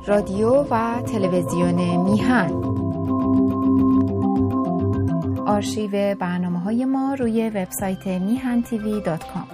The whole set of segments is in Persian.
رادیو و تلویزیون میهن. آرشیو برنامه‌های ما روی وبسایت mihantv.com.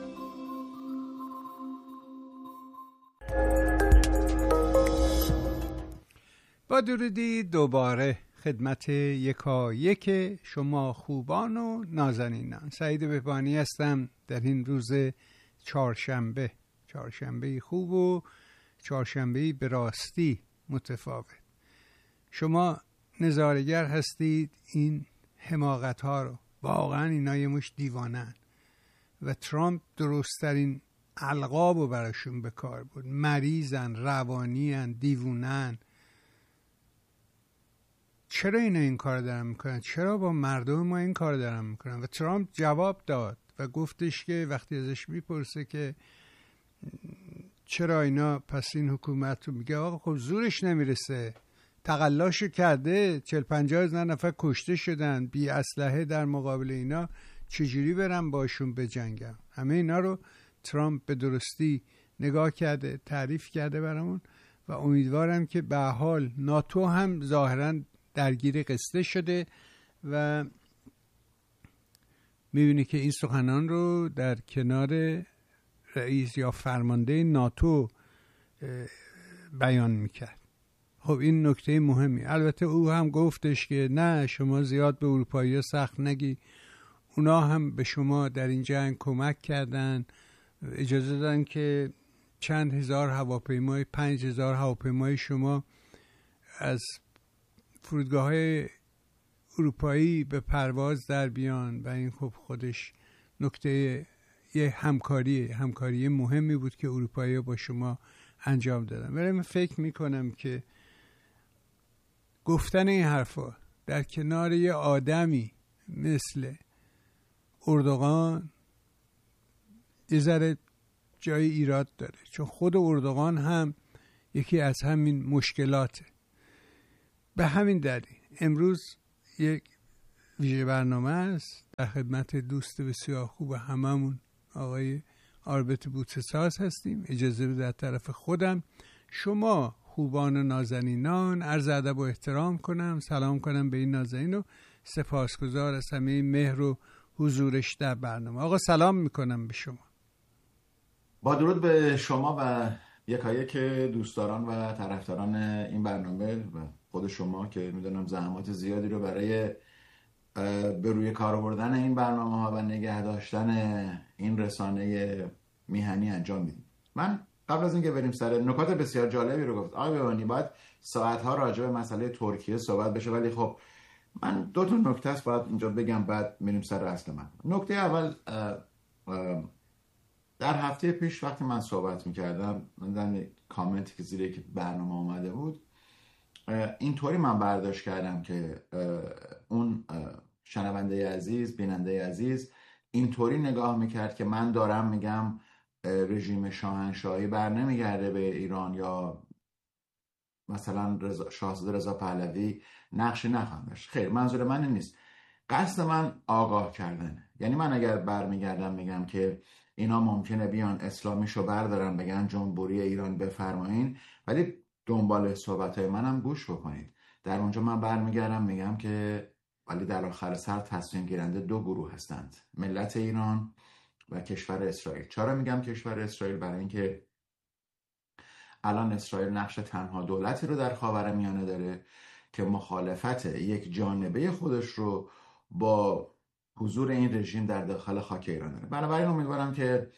با درودی دوباره خدمت یکایک شما خوبان و نازنینان. سعید بهبانی هستم در این روز چهارشنبه خوب و چهارشنبه به راستی متفاوت. شما نظارگر هستید این حماقت ها رو، واقعا اینا یه مش دیوانن و ترامپ درستترین القاب رو براشون به کار بود. مریضن، روانیان، دیوونن. چرا اینا این کار دارن میکنن؟ چرا با مردم ما این کار دارن میکنن؟ و ترامپ جواب داد و گفتش که وقتی ازش میپرسه که چرا اینا پس این حکومت رو، میگه آقا خب زورش نمیرسه، تقلاشو کرده، 40-50 هزار نفر کشته شدن بی اسلحه، در مقابل اینا چجوری برم باشون بجنگم؟ همه اینا رو ترامپ به درستی نگاه کرده، تعریف کرده برامون و امیدوارم که به حال ناتو هم ظاهراً درگیر قصه شده و میبینی که این سخنان رو در کنار رئیس یا فرمانده ناتو بیان میکرد. خب این نکته مهمی. البته او هم گفتش که نه شما زیاد به اروپایی‌ها سخت نگی، اونا هم به شما در این جنگ کمک کردن، اجازه دادن که چند هزار هواپیمای 5000 هواپیمای شما از فرودگاه‌های اروپایی به پرواز در بیان و این خب خودش نکته یه همکاری مهمی بود که اروپایی‌ها با شما انجام دادن. ولی من فکر میکنم که گفتن این حرفا در کنار یه آدمی مثل اردوغان یه ذره جای ایراد داره، چون خود اردوغان هم یکی از همین مشکلاته. به همین دلیل امروز یک ویژه برنامه است در خدمت دوست بسیار خوب هممون آقای آربت بوتساز هستیم. اجازه بده در طرف خودم شما خوبان و نازنینان عرض ادب و احترام کنم، سلام کنم به این نازنین و سپاسگزار از همه مهر و حضورش در برنامه. آقا سلام میکنم به شما. با درود به شما و یکایک دوستداران و طرفداران این برنامه و خود شما که میدونم زحمات زیادی رو برای به روی کار آوردن این برنامه ها و نگه داشتن این رسانه میهنی انجام میدیم. من قبل از اینکه بریم سر نکات بسیار جالبی رو گفت آقای بهبانی، باید ساعتها راجع به مسئله ترکیه صحبت بشه، ولی خب من 2 نکته است باید اینجا بگم، بعد میریم سر اصل من. نکته اول، در هفته پیش وقتی من صحبت میکردم در کامنتی که زیر یک برنامه آمده بود، اینطوری من برداشت کردم که اون شنونده عزیز، بیننده عزیز اینطوری نگاه میکرد که من دارم میگم رژیم شاهنشاهی بر نمیگرده به ایران یا مثلا شاهزاده رضا پهلوی نقشی نخواهد داشت. خیر، منظور من این نیست. قصد من آگاه کردنه. یعنی من اگر برمیگردم میگم که اینا ممکنه بیان اسلامیشو بردارن بگن جمهوری ایران بفرمایین، ولی دنبال صحبتهای منم گوش بکنید. در اونجا من برمیگردم میگم که ولی در آخر سر تصمیم گیرنده 2 گروه هستند، ملت ایران و کشور اسرائیل. چرا میگم کشور اسرائیل؟ برای اینکه الان اسرائیل نقش تنها دولتی رو در خاورمیانه داره که مخالفت یک جانبه خودش رو با حضور این رژیم در داخل خاک ایران داره. بنابراین امیدوارم که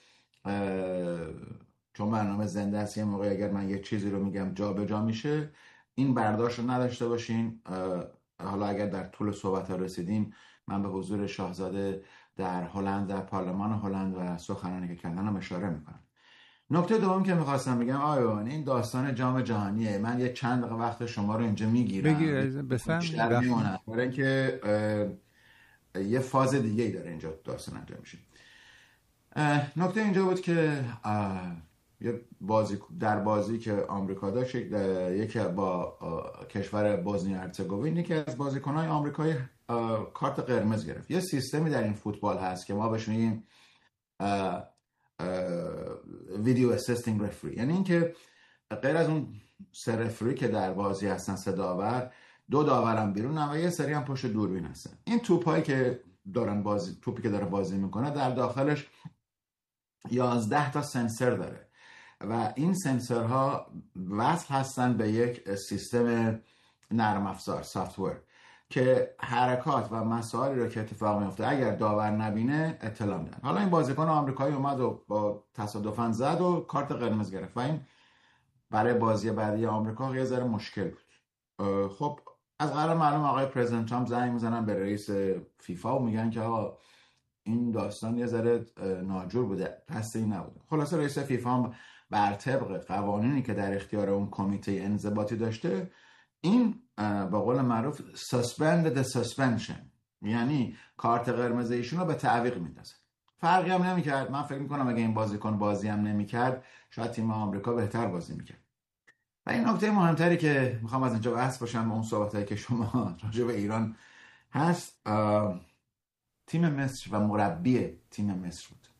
چون برنامه زنده است، یه موقع اگر من یه چیزی رو میگم جا به جا میشه، این برداشت رو نداشته باشین. حالا اگر در طول صحبت ها رسیدیم، من به حضور شاهزاده در هلند، در پارلمان هلند و سخنانی که کردن اشاره میکنم. نکته دوم که میخواستم بگم این داستان جام جهانیه. من یه چند دقیقه وقت شما رو اینجا میگیرم، بیشتر میمونم، برای اینکه یه فاز دیگه ای داره اینجا داستان انجام میشه. نکته اینجا بود که یه در بازی که آمریکا داشت، یکی با کشور بوسنی هرزگوین، یکی از بازیکن‌های آمریکایی کارت قرمز گرفت. یه سیستمی در این فوتبال هست که ما بهش میگیم ویدیو اسیستینگ رفری، یعنی اینکه غیر از اون 3 رفری که در بازی هستن، 3 داور، 2 داورم بیرونن و یه سری هم پشت دوربین هستن. این توپایی که توپی که داره بازی میکنه در داخلش 11 تا سنسور داره و این سنسورها وصل هستن به یک سیستم نرم افزار، سافتور، که حرکات و مسائلی رو که اتفاق میفته اگر داور نبینه اطلاع میدن. حالا این بازیکن آمریکایی اومد و با تصادفاً زد و کارت قرمز گرفت و این برای بازی بعدی آمریکا یه ذره مشکل بود. خب از قرار معلوم آقای پرزیدنت ترامپ زنگ میزنن به رئیس فیفا و میگن که آقا این داستان یه ذره ناجور بوده، قصد این نبوده. خلاصه رئیس فیفا هم بر طبق قوانینی که در اختیار اون کمیته انضباطی داشته، این به قول معروف suspended suspension، یعنی کارت قرمز ایشون رو به تعویق میندازه. فرقی هم نمیکرد. من فکر میکنم اگه این بازیکن بازی هم نمیکرد شاید تیم آمریکا بهتر بازی میکرد. و این نکته مهمتری که میخوام از اینجا بحث باشم، اون صحبتایی که شما راجع به ایران هست، تیم مصر و مربی تیم مصر بود.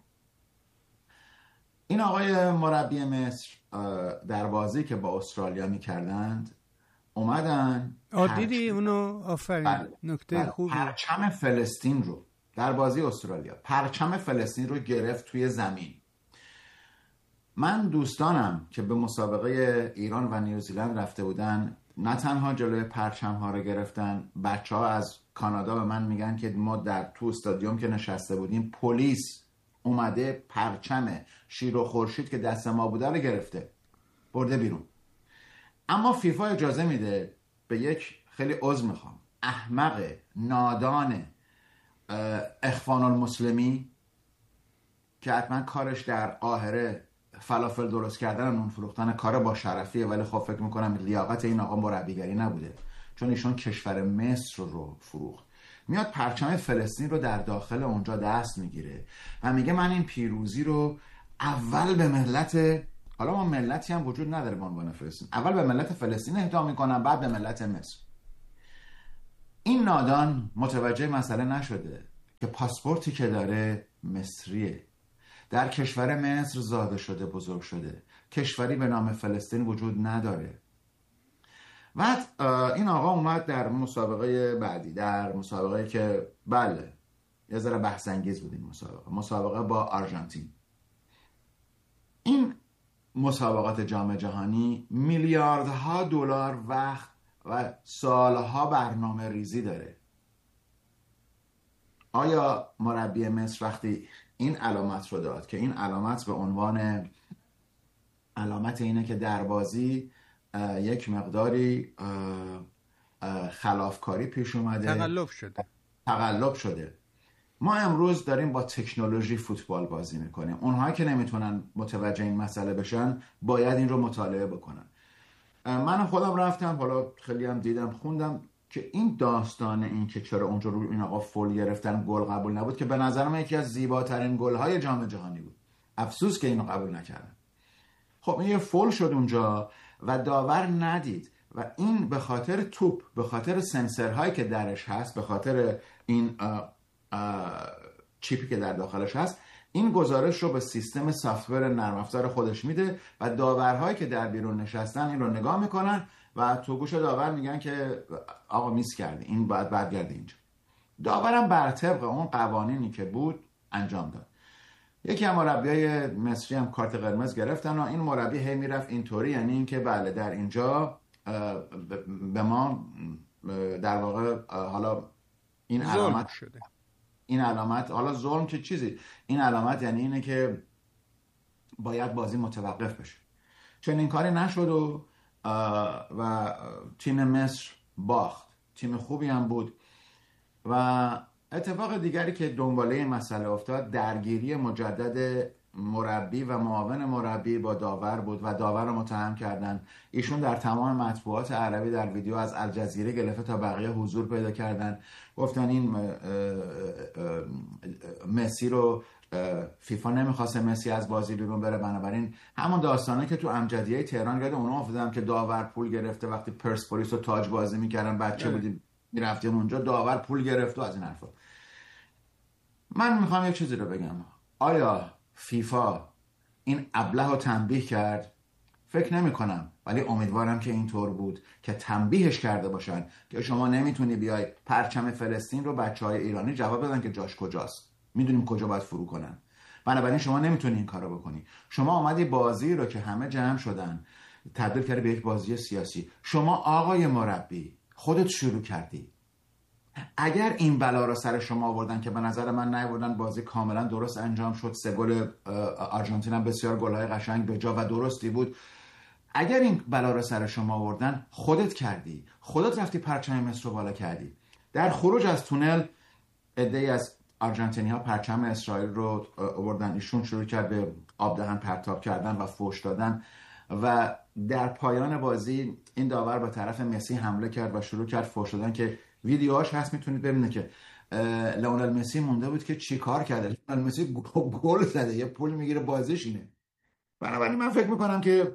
این آقای مربی مصر در بازی که با استرالیا میکردند اومدن دیدی اونو؟ آفرین، نکته خوبی. پرچم فلسطین رو در بازی استرالیا، پرچم فلسطین رو گرفت توی زمین. من دوستانم که به مسابقه ایران و نیوزیلند رفته بودن نه تنها جلوی پرچم ها رو گرفتن، بچه ها از کانادا به من میگن که ما تو استادیوم که نشسته بودیم پلیس اومده پرچم شیر و خورشید که دست ما بوده رو گرفته برده بیرون. اما فیفا اجازه میده به یک، خیلی عذر میخوام، احمق نادان اخوان المسلمی که حتما کارش در قاهره فلافل درست کردن و نون فروختن کار با شرفیه، ولی خب فکر میکنم لیاقت این آقا مربیگری نبوده، چون ایشون کشور مصر رو فروخت. میاد پرچم فلسطین رو در داخل اونجا دست میگیره و میگه من این پیروزی رو اول به ملت، حالا ما ملتی هم وجود نداره به عنوان فلسطین، اول به ملت فلسطین اهدا میکنم بعد به ملت مصر. این نادان متوجه مسئله نشده که پاسپورتی که داره مصریه، در کشور مصر زاده شده، بزرگ شده، کشوری به نام فلسطین وجود نداره. بعد این آقا اومد در مسابقه بعدی، در مسابقه که بله یه ذره بحث انگیز بود، این مسابقه با آرژانتین. این مسابقات جام جهانی میلیاردها دلار وقت و سالها برنامه ریزی داره. آیا مربی مصر وقتی این علامت رو داد که این علامت به عنوان علامت اینه که در بازی یک مقداری خلافکاری پیش اومده، تقلب شده، ما امروز داریم با تکنولوژی فوتبال بازی میکنیم. اونها که نمیتونن متوجه این مسئله بشن باید این رو مطالعه بکنن. من خودم رفتم، حالا خیلی هم دیدم خوندم که این داستان این که چرا اونجا رو این آقا فول گرفتن گل قبول نبود، که به نظر من یکی از زیباترین گل‌های جام جهانی بود. افسوس که اینو قبول نکردن. خب این یه فول شد اونجا و داور ندید و این به خاطر توپ، به خاطر سنسورهایی که درش هست، به خاطر این چیپی که در داخلش هست، این گزارش رو به سیستم سافتور نرم افزار خودش میده و داورهایی که در بیرون نشستن این رو نگاه میکنن و تو گوش داور میگن که آقا میس کردی، این باید برگرده اینجا. داورم بر طبق اون قوانینی که بود انجام داد. یکی از مربیای مصری هم کارت قرمز گرفتن و این مربی هی میرفت اینطوری، یعنی این که بله در اینجا به ما در واقع حالا این علامت شده، این علامت، حالا ظلم چه چیزی، این علامت یعنی اینه که باید بازی متوقف بشه. چون این کاری نشد و تیم مصر باخت. تیم خوبی هم بود. و اتفاق دیگری که دنباله این مسئله افتاد، درگیری مجدد مربی و معاون مربی با داور بود و داور رو متهم کردن. ایشون در تمام مطبوعات عربی در ویدیو از الجزیره گرفته تا بقیه حضور پیدا کردن، گفتن این مسی رو فیفا نمیخواسته مسی از بازی بیرون بره، بنابراین همون داستانه که تو امجدیه تهران یاد اونا افتادم که داور پول گرفته وقتی پرسپولیس و تاج بازی میکردن، بچه بودیم میرفتیم اونجا، داور پول گرفت و از این حرفا. من میخوام یک چیزی رو بگم، آیا فیفا این ابله رو تنبیه کرد فکر نمی کنم، ولی امیدوارم که اینطور بود که تنبیهش کرده باشن که شما نمیتونی بیای پرچم فلسطین رو بچهای ایرانی جواب بدن که جاش کجاست، میدونیم کجا باید فرو کنن، بنابراین شما نمیتونی این کارو بکنی. شما آمدی بازی رو که همه جمع شدن تبدیل کردی به یک بازی سیاسی. شما آقای مربی خودت شروع کردی. اگر این بلا رو سر شما آوردن که به نظر من نیاوردن، بازی کاملا درست انجام شد، 3 گل آرژانتین هم بسیار گل‌های قشنگ به جا و درستی بود. اگر این بلا رو سر شما آوردن خودت کردی، خودت رفتی پرچم مصر رو بالا کردی. در خروج از تونل عده‌ای از آرژانتینی‌ها پرچم اسرائیل رو آوردن، ایشون شروع کرد به آب دهن پرتاب کردن و فحش دادن و در پایان بازی این داور به طرف مسی حمله کرد و شروع کرد فحش دادن که ویدیوهاش هست، میتونید ببینید که لئونل مسی مونده بود که چی کار کرده. لئونل مسی گل زده، یه پول میگیره بازیش اینه. بنابراین من فکر میکنم که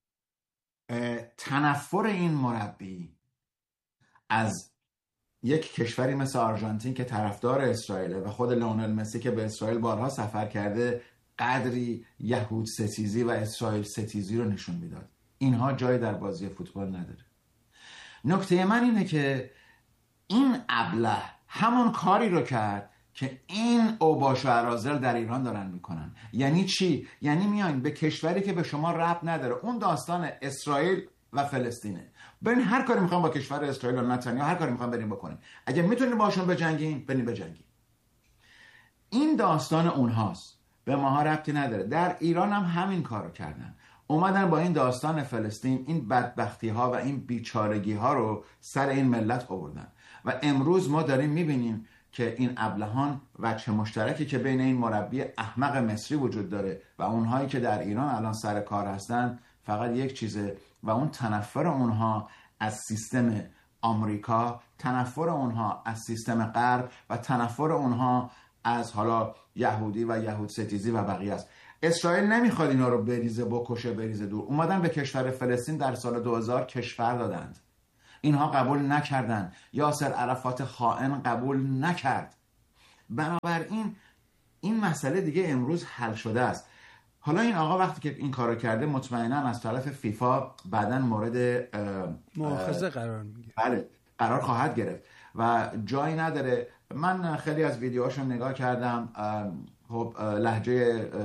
تنفر این مربی از یک کشوری مثل آرژانتین که طرفدار اسرائیل و خود لئونل مسی که به اسرائیل بارها سفر کرده قدری یهود ستیزی و اسرائیل ستیزی رو نشون میداد. اینها جای در بازی فوتبال نداره. نکته من اینه که این ابله همون کاری رو کرد که این اوباش و اراذل در ایران دارن میکنن. یعنی چی؟ یعنی میاین به کشوری که به شما ربط نداره، اون داستان اسرائیل و فلسطینه، برین هر کاری میخوام با کشور اسرائیل و نتانیاهو هر کاری میخوام برین بکنین، اگه میتونین باشون بجنگین برین بجنگین. این داستان اونهاست، به ماها ربطی نداره. در ایران هم همین کارو کردن، اومدن با این داستان فلسطین این بدبختی ها و این بیچارگی ها رو سر این ملت آوردن و امروز ما داریم میبینیم که این ابلهان وجه مشترکی که بین این مربی احمق مصری وجود داره و اونهایی که در ایران الان سر کار هستن فقط یک چیزه و اون تنفر اونها از سیستم آمریکا، تنفر اونها از سیستم غرب و تنفر اونها از حالا یهودی و یهود ستیزی و بقیه است. اسرائیل نمیخواد اینا رو بریزه بکشه بریزه دور. اومدن به کشور فلسطین در سال 2000 کشور دادند، اینها قبول نکردن. یاسر عرفات خائن قبول نکرد. بنابراین این مسئله دیگه امروز حل شده است. حالا این آقا وقتی که این کارو کرده مطمئنا از طرف فیفا بعداً مورد مؤاخذه قرار میگیره. بله قرار خواهد گرفت و جایی نداره. من خیلی از ویدیوهاشو نگاه کردم، خب لهجه